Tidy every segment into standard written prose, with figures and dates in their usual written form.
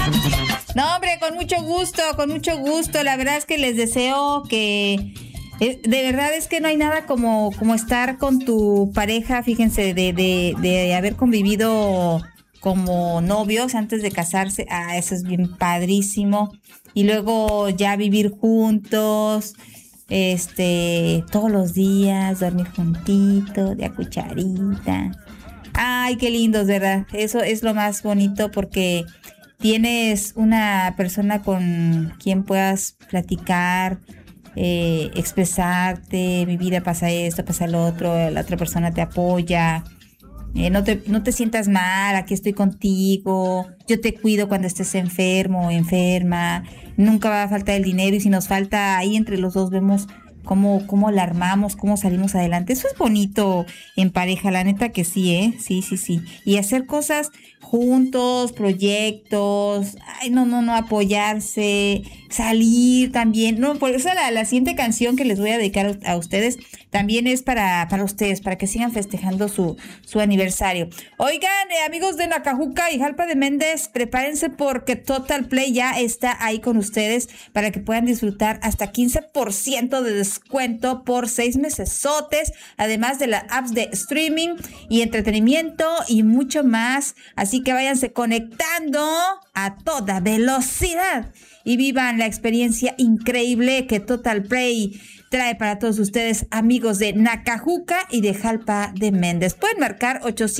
No, hombre, con mucho gusto, con mucho gusto. La verdad es que les deseo que... de verdad es que no hay nada como estar con tu pareja, fíjense, de haber convivido como novios antes de casarse. Ah, eso es bien padrísimo. Y luego ya vivir juntos, todos los días, dormir juntitos, de a cucharita. Ay, qué lindos, ¿verdad? Eso es lo más bonito porque tienes una persona con quien puedas platicar, expresarte, mi vida pasa esto, pasa lo otro, la otra persona te apoya. No te sientas mal, aquí estoy contigo, yo te cuido cuando estés enfermo o enferma, nunca va a faltar el dinero y si nos falta ahí entre los dos vemos cómo la armamos, cómo salimos adelante. Eso es bonito en pareja, la neta que sí, ¿eh? Sí, sí, sí. Y hacer cosas juntos, proyectos, ay, no, apoyarse, salir también. No, por eso la siguiente canción que les voy a dedicar a ustedes también es para ustedes, para que sigan festejando su aniversario. Oigan, amigos de Nacajuca y Jalpa de Méndez, prepárense porque Total Play ya está ahí con ustedes para que puedan disfrutar hasta 15% de descuento por 6 mesesotes, además de las apps de streaming y entretenimiento y mucho más. Así que váyanse conectando a toda velocidad y vivan la experiencia increíble que Total Play trae para todos ustedes, amigos de Nacajuca y de Jalpa de Méndez. Pueden marcar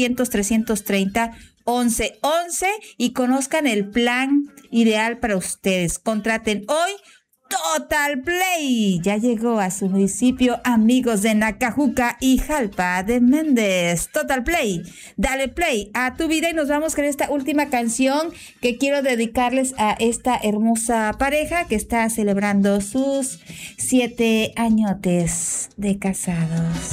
800-330-1111 y conozcan el plan ideal para ustedes. Contraten hoy Total Play. Ya llegó a su municipio, amigos de Nacajuca y Jalpa de Méndez. Total Play. Dale play a tu vida y nos vamos con esta última canción que quiero dedicarles a esta hermosa pareja que está celebrando sus 7 añotes de casados.